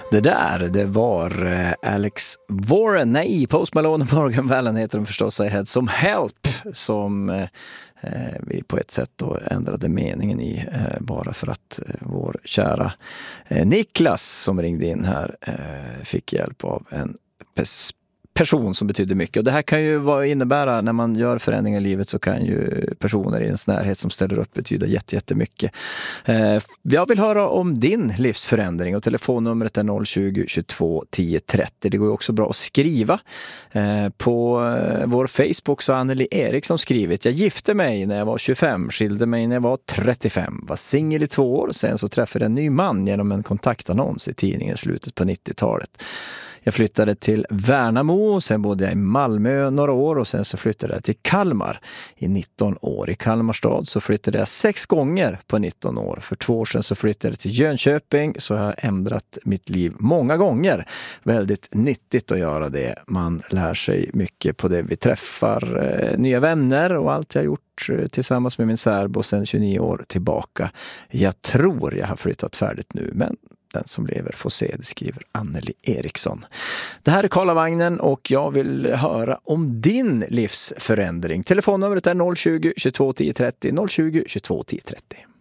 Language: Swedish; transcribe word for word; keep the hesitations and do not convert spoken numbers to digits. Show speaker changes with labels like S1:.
S1: Det där, det var eh, Alex Warren, nej, Post Malone och Morgan Wallen heter de förstås, I Had Some Help, som eh, vi på ett sätt då ändrade meningen i, eh, bara för att eh, vår kära eh, Niklas som ringde in här eh, fick hjälp av en pers- person som betyder mycket. Och det här kan ju vara, innebära, när man gör förändringar i livet så kan ju personer i ens närhet som ställer upp betyda jätte, jättemycket. Eh, jag vill höra om din livsförändring och telefonnumret är noll tjugo, tjugotvå, tio trettio. Det går ju också bra att skriva. Eh, på eh, vår Facebook så har Anneli Eriksson skrivit: jag gifte mig när jag var tjugofem, skilde mig när jag var trettiofem, var singel i två år, sen så träffade jag en ny man genom en kontaktannons i tidningen i slutet på nittiotalet. Jag flyttade till Värnamo, sen bodde jag i Malmö några år och sen så flyttade jag till Kalmar i nitton år. I Kalmar stad så flyttade jag sex gånger på nitton år. För två år sedan så flyttade jag till Jönköping, så jag har ändrat mitt liv många gånger. Väldigt nyttigt att göra det. Man lär sig mycket på det. Vi träffar eh, nya vänner och allt jag har gjort eh, tillsammans med min särbo sedan tjugonio år tillbaka. Jag tror jag har flyttat färdigt nu, men den som lever får se, det skriver Anneli Eriksson. Det här är Karlavagnen och jag vill höra om din livsförändring. Telefonnumret är noll tjugo, tjugotvå, tio trettio, noll tjugo, tjugotvå, tio trettio.